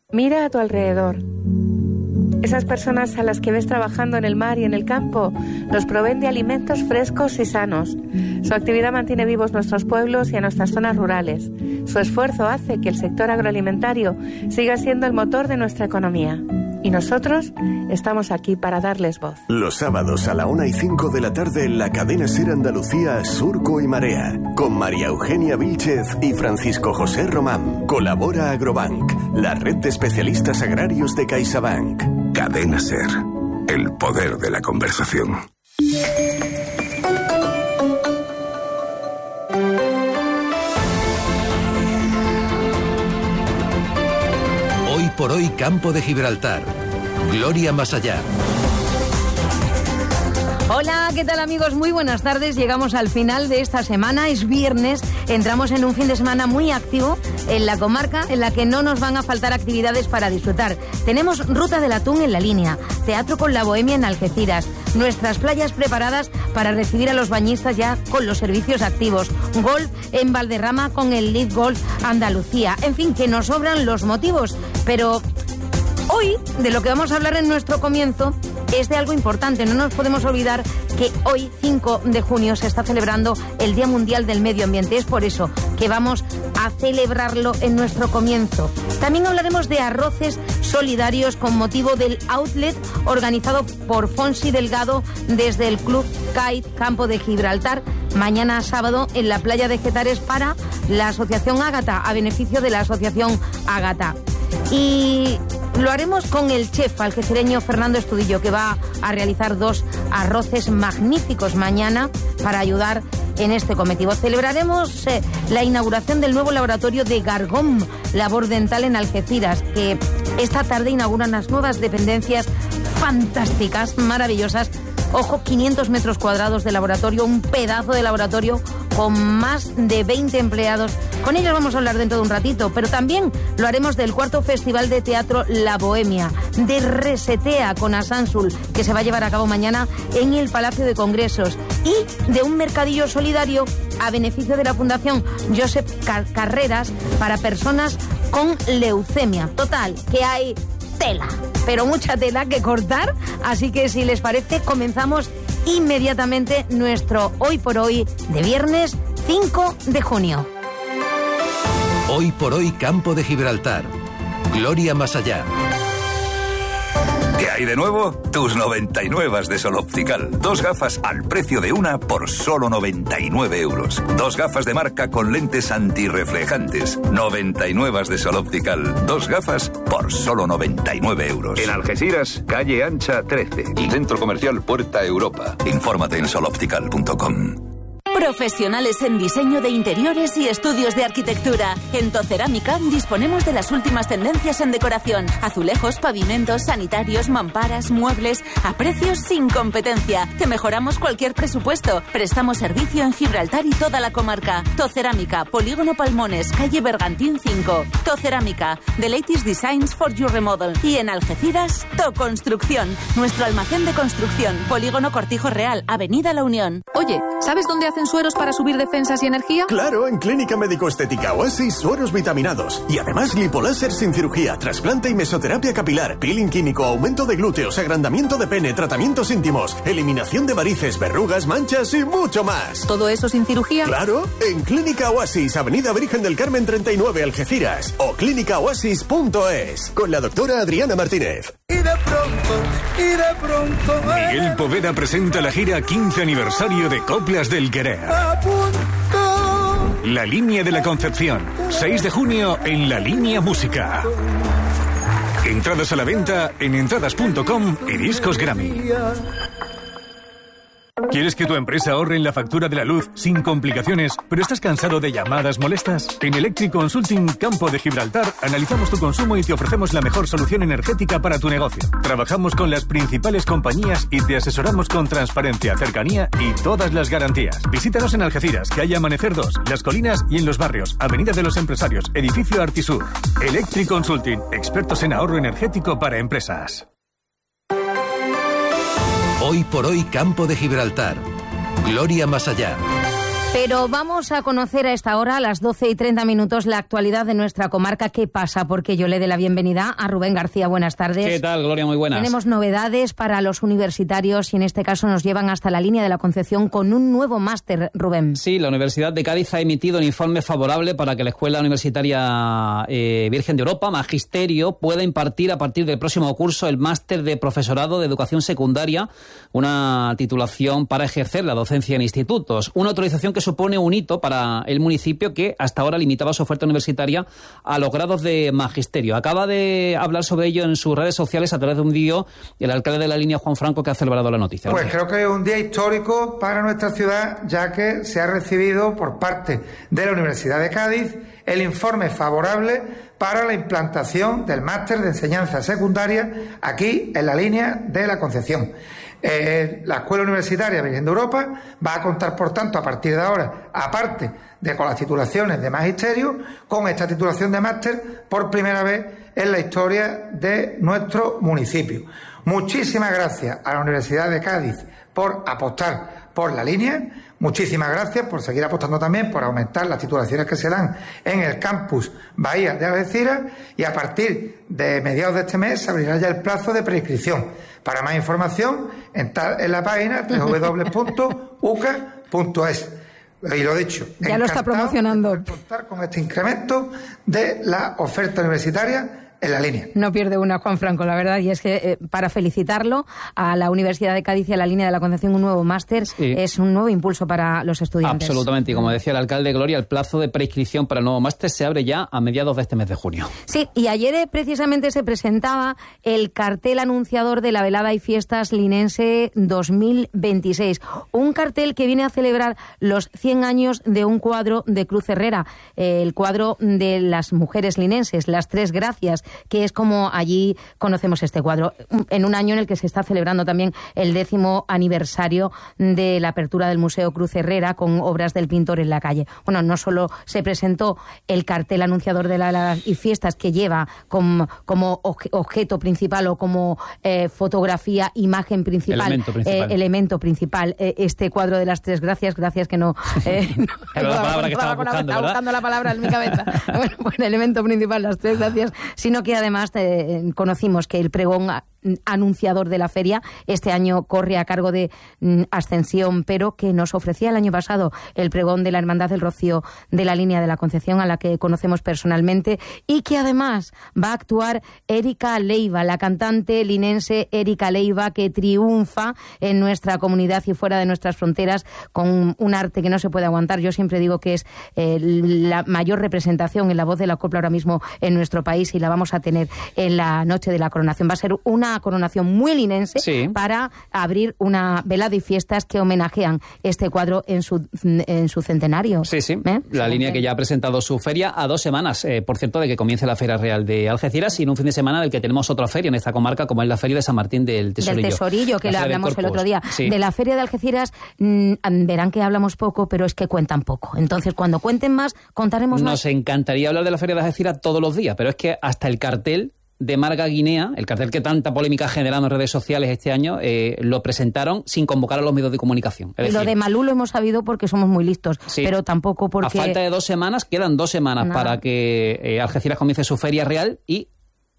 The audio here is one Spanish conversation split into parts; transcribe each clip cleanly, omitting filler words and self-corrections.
Mira a tu alrededor. Esas personas a las que ves trabajando en el mar y en el campo nos proveen de alimentos frescos y sanos. Su actividad mantiene vivos nuestros pueblos y a nuestras zonas rurales. Su esfuerzo hace que el sector agroalimentario siga siendo el motor de nuestra economía. Y nosotros estamos aquí para darles voz. Los sábados a la 1:05 de la tarde en la cadena SER Andalucía, Surco y Marea, con María Eugenia Vílchez y Francisco José Román. Colabora Agrobank, la red de especialistas agrarios de CaixaBank. Cadena SER, el poder de la conversación. Hoy por hoy, Campo de Gibraltar. Gloria más allá. Hola, ¿qué tal amigos? Muy buenas tardes. Llegamos al final de esta semana. Es viernes. Entramos en un fin de semana muy activo en la comarca, en la que no nos van a faltar actividades para disfrutar. Tenemos Ruta del Atún en La Línea, Teatro con la Bohemia en Algeciras, nuestras playas preparadas para recibir a los bañistas ya con los servicios activos, golf en Valderrama con el Lead Golf Andalucía. En fin, que nos sobran los motivos, pero hoy de lo que vamos a hablar en nuestro comienzo es de algo importante. No nos podemos olvidar que hoy, 5 de junio, se está celebrando el Día Mundial del Medio Ambiente. Es por eso que vamos a celebrarlo en nuestro comienzo. También hablaremos de arroces solidarios con motivo del outlet organizado por Fonsi Delgado desde el Club Kite Campo de Gibraltar, mañana sábado en la playa de Getares para la Asociación Ágata, a beneficio de la Asociación Ágata. Y lo haremos con el chef algecireño Fernando Estudillo, que va a realizar 2 arroces magníficos mañana para ayudar en este cometido. Celebraremos la inauguración del nuevo laboratorio de Gargón Labor Dental en Algeciras, que esta tarde inauguran las nuevas dependencias fantásticas, maravillosas. Ojo, 500 metros cuadrados de laboratorio, un pedazo de laboratorio con más de 20 empleados. Con ellos vamos a hablar dentro de un ratito, pero también lo haremos del 4º Festival de Teatro La Bohemia, de Resetea con Asansul, que se va a llevar a cabo mañana en el Palacio de Congresos, y de un mercadillo solidario a beneficio de la Fundación Josep Carreras para personas con leucemia. Total, que hay tela, pero mucha tela que cortar, así que si les parece comenzamos inmediatamente nuestro Hoy por Hoy de viernes 5 de junio. Hoy por hoy, Campo de Gibraltar. Gloria más allá. ¿Qué hay de nuevo? Tus 99 de Sol Optical. 2 gafas al precio de una por solo 99 euros. 2 gafas de marca con lentes antirreflejantes. 99 de Sol Optical. 2 gafas por solo 99 euros. En Algeciras, calle Ancha 13 y Centro Comercial Puerta Europa. Infórmate en soloptical.com. Profesionales en diseño de interiores y estudios de arquitectura. En Tocerámica disponemos de las últimas tendencias en decoración. Azulejos, pavimentos, sanitarios, mamparas, muebles, a precios sin competencia. Te mejoramos cualquier presupuesto. Prestamos servicio en Gibraltar y toda la comarca. Tocerámica, Polígono Palmones, calle Bergantín 5. Tocerámica, the latest designs for your remodel. Y en Algeciras, Toconstrucción, nuestro almacén de construcción. Polígono Cortijo Real, Avenida La Unión. Oye, ¿sabes dónde hacen sueros para subir defensas y energía? Claro, en Clínica Médico-Estética Oasis, sueros vitaminados. Y además lipoláser sin cirugía, trasplante y mesoterapia capilar, peeling químico, aumento de glúteos, agrandamiento de pene, tratamientos íntimos, eliminación de varices, verrugas, manchas y mucho más. ¿Todo eso sin cirugía? Claro, en Clínica Oasis, Avenida Virgen del Carmen 39, Algeciras. O clínicaoasis.es, con la doctora Adriana Martínez. Y de pronto... Miguel Poveda presenta la gira 15 aniversario de Coplas del Querer. La Línea de la Concepción, 6 de junio en La Línea Música. Entradas a la venta en entradas.com y Discos Grammy. ¿Quieres que tu empresa ahorre en la factura de la luz sin complicaciones, pero estás cansado de llamadas molestas? En Electric Consulting Campo de Gibraltar analizamos tu consumo y te ofrecemos la mejor solución energética para tu negocio. Trabajamos con las principales compañías y te asesoramos con transparencia, cercanía y todas las garantías. Visítanos en Algeciras, calle Amanecer 2, Las Colinas y en Los Barrios, Avenida de los Empresarios, edificio Artisur. Electric Consulting, expertos en ahorro energético para empresas. Hoy por hoy, Campo de Gibraltar. Gloria más allá. Pero vamos a conocer a esta hora, a las 12:30, la actualidad de nuestra comarca. ¿Qué pasa? Porque yo le doy la bienvenida a Rubén García. Buenas tardes. ¿Qué tal, Gloria? Muy buenas. Tenemos novedades para los universitarios y en este caso nos llevan hasta la línea de la Concepción con un nuevo máster, Rubén. Sí, la Universidad de Cádiz ha emitido un informe favorable para que la Escuela Universitaria Virgen de Europa, Magisterio, pueda impartir a partir del próximo curso el máster de profesorado de educación secundaria, una titulación para ejercer la docencia en institutos. Una autorización que supone un hito para el municipio que hasta ahora limitaba su oferta universitaria a los grados de magisterio. Acaba de hablar sobre ello en sus redes sociales a través de un vídeo el alcalde de la línea, Juan Franco, que ha celebrado la noticia. Pues creo que es un día histórico para nuestra ciudad, ya que se ha recibido por parte de la Universidad de Cádiz el informe favorable para la implantación del máster de enseñanza secundaria aquí en la línea de la Concepción. La Escuela Universitaria Virgen de Europa va a contar, por tanto, a partir de ahora, aparte de con las titulaciones de magisterio, con esta titulación de máster por primera vez en la historia de nuestro municipio. Muchísimas gracias a la Universidad de Cádiz por apostar por la línea. Muchísimas gracias por seguir apostando también por aumentar las titulaciones que se dan en el campus Bahía de Algeciras, y a partir de mediados de este mes se abrirá ya el plazo de prescripción. Para más información, entrar en la página www.uca.es. Y lo dicho, ya lo está promocionando. De contar con este incremento de la oferta universitaria en la línea. No pierde una, Juan Franco, la verdad, y es que para felicitarlo a la Universidad de Cádiz y a la línea de la Concepción, un nuevo máster, sí, es un nuevo impulso para los estudiantes. Absolutamente, y como decía el alcalde, Gloria, el plazo de prescripción para el nuevo máster se abre ya a mediados de este mes de junio. Sí, y ayer precisamente se presentaba el cartel anunciador de la Velada y Fiestas Linense 2026, un cartel que viene a celebrar los 100 años de un cuadro de Cruz Herrera, el cuadro de las mujeres linenses, las Tres Gracias, que es como allí conocemos este cuadro, en un año en el que se está celebrando también el 10º aniversario de la apertura del Museo Cruz Herrera con obras del pintor en la calle. Bueno, no solo se presentó el cartel anunciador de las y fiestas que lleva como objeto principal o como fotografía, imagen principal, elemento principal, este cuadro de las Tres Gracias que no... Era la palabra que estaba buscando, ¿verdad? Buscando la palabra en mi cabeza. Bueno, pues el elemento principal, las Tres Gracias, sino que además conocimos que el pregón anunciador de la feria este año corre a cargo de Ascensión, pero que nos ofrecía el año pasado el pregón de la Hermandad del Rocío de la línea de la Concepción, a la que conocemos personalmente, y que además va a actuar Erika Leiva, la cantante linense Erika Leiva, que triunfa en nuestra comunidad y fuera de nuestras fronteras con un arte que no se puede aguantar. Yo siempre digo que es la mayor representación en la voz de la copla ahora mismo en nuestro país, y la vamos a tener en la noche de la coronación. Va a ser una coronación muy linense, sí, para abrir una velada y fiestas que homenajean este cuadro en su centenario. Sí, sí. La línea que ya ha presentado su feria a 2 semanas, por cierto, de que comience la Feria Real de Algeciras, y en un fin de semana del que tenemos otra feria en esta comarca, como es la Feria de San Martín del Tesorillo. Del Tesorillo, que le hablamos el otro día. Sí. De la Feria de Algeciras, verán que hablamos poco, pero es que cuentan poco. Entonces, cuando cuenten más, contaremos más. Nos encantaría hablar de la Feria de Algeciras todos los días, pero es que hasta el cartel de Marga Guinea, el cartel que tanta polémica ha generado en redes sociales este año, lo presentaron sin convocar a los medios de comunicación. Es decir, lo de Malú lo hemos sabido porque somos muy listos, sí, pero tampoco porque... A falta de 2 semanas, quedan 2 semanas para que Algeciras comience su feria real y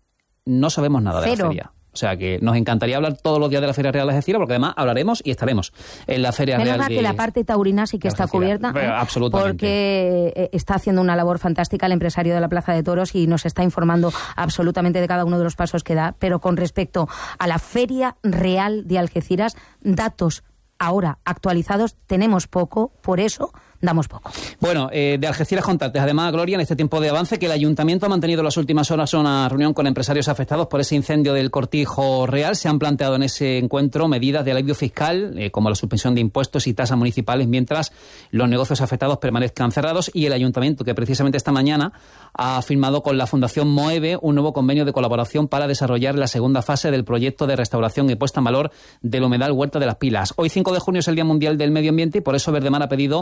no sabemos nada de la feria. O sea que nos encantaría hablar todos los días de la Feria Real de Algeciras, porque además hablaremos y estaremos en la Feria Real de... que la parte taurina sí que está cubierta, absolutamente, porque está haciendo una labor fantástica el empresario de la Plaza de Toros y nos está informando absolutamente de cada uno de los pasos que da. Pero con respecto a la Feria Real de Algeciras, datos ahora actualizados tenemos poco, por eso damos poco. Bueno, de Algeciras contactes. Además, Gloria, en este tiempo de avance, que el Ayuntamiento ha mantenido las últimas horas una reunión con empresarios afectados por ese incendio del Cortijo Real. Se han planteado en ese encuentro medidas de alivio fiscal, como la suspensión de impuestos y tasas municipales, mientras los negocios afectados permanezcan cerrados. Y el Ayuntamiento, que precisamente esta mañana ha firmado con la Fundación Moeve un nuevo convenio de colaboración para desarrollar la segunda fase del proyecto de restauración y puesta en valor del humedal Huerta de las Pilas. Hoy, 5 de junio, es el Día Mundial del Medio Ambiente, y por eso Verdemar ha pedido a la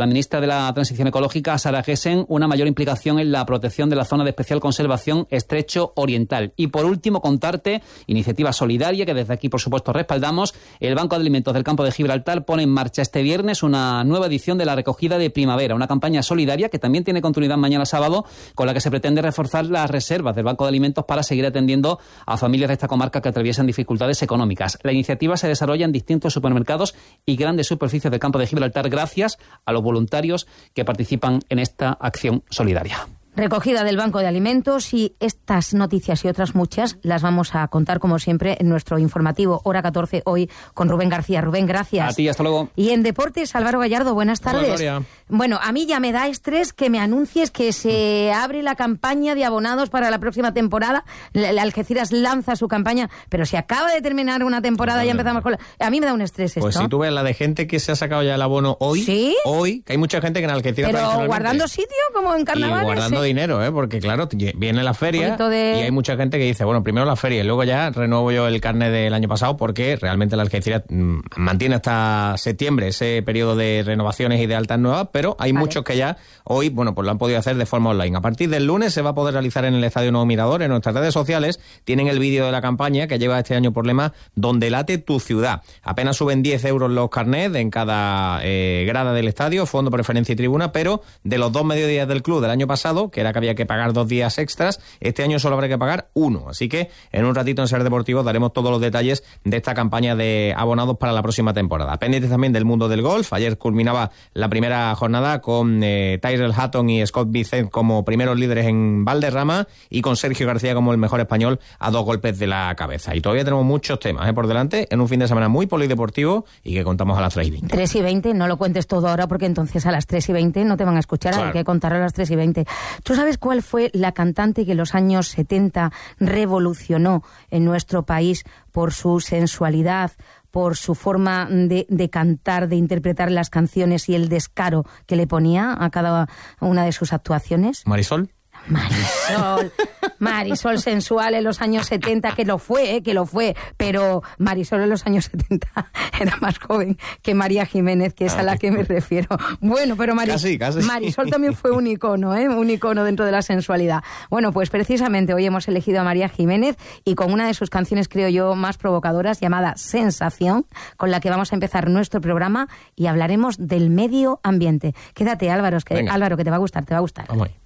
la ministra de la Transición Ecológica, Sara Gessen, una mayor implicación en la protección de la zona de especial conservación Estrecho Oriental. Y por último, contarte, iniciativa solidaria que desde aquí, por supuesto, respaldamos. El Banco de Alimentos del Campo de Gibraltar pone en marcha este viernes una nueva edición de la recogida de primavera, una campaña solidaria que también tiene continuidad mañana sábado, con la que se pretende reforzar las reservas del Banco de Alimentos para seguir atendiendo a familias de esta comarca que atraviesan dificultades económicas. La iniciativa se desarrolla en distintos supermercados y grandes superficies del Campo de Gibraltar gracias a los voluntarios que participan en esta acción solidaria. Recogida del Banco de Alimentos, y estas noticias y otras muchas las vamos a contar, como siempre, en nuestro informativo Hora 14, hoy con Rubén García. Rubén, gracias. A ti, hasta luego. Y en Deportes, Álvaro Gallardo, buenas tardes. Hola, bueno, a mí ya me da estrés que me anuncies que se abre la campaña de abonados para la próxima temporada. La Algeciras lanza su campaña, pero si acaba de terminar una temporada, ya empezamos con la... A mí me da un estrés esto. Pues si tú ves la de gente que se ha sacado ya el abono hoy, ¿sí? Hoy, que hay mucha gente que en Algeciras... Pero guardando sitio, como en carnavales. Y guardando dinero, porque claro, viene la feria y hay mucha gente que dice, bueno, primero la feria y luego ya renuevo yo el carnet del año pasado, porque realmente la Algeciras mantiene hasta septiembre ese periodo de renovaciones y de altas nuevas, pero hay muchos que ya hoy, bueno, pues lo han podido hacer de forma online. A partir del lunes se va a poder realizar en el Estadio Nuevo Mirador. En nuestras redes sociales tienen el vídeo de la campaña que lleva este año por lema Donde late tu ciudad. Apenas suben 10 euros los carnets en cada grada del estadio, fondo, preferencia y tribuna, pero de los 2 mediodías del club del año pasado, que era que había que pagar 2 días extras, este año solo habrá que pagar 1. Así que en un ratito en Ser Deportivo daremos todos los detalles de esta campaña de abonados para la próxima temporada. Pendientes también del mundo del golf. Ayer culminaba la primera jornada con Tyrrell Hatton y Scott Vicent como primeros líderes en Valderrama, y con Sergio García como el mejor español a 2 golpes de la cabeza. Y todavía tenemos muchos temas por delante en un fin de semana muy polideportivo y que contamos a las 3:20. 3:20, no lo cuentes todo ahora, porque entonces a las 3:20 no te van a escuchar, claro. Hay que contarlo a las 3:20. ¿Tú sabes cuál fue la cantante que en los años 70 revolucionó en nuestro país por su sensualidad, por su forma de cantar, de interpretar las canciones y el descaro que le ponía a cada una de sus actuaciones? ¿Marisol? Marisol sensual en los años 70, que lo fue, pero Marisol en los años 70 era más joven que María Jiménez, que es a la que me refiero. Bueno, pero casi. Marisol también fue un icono, un icono dentro de la sensualidad. Bueno, pues precisamente hoy hemos elegido a María Jiménez, y con una de sus canciones, creo yo, más provocadoras, llamada Sensación, con la que vamos a empezar nuestro programa, y hablaremos del medio ambiente. Quédate, Álvaro, que te va a gustar. Vamos ahí.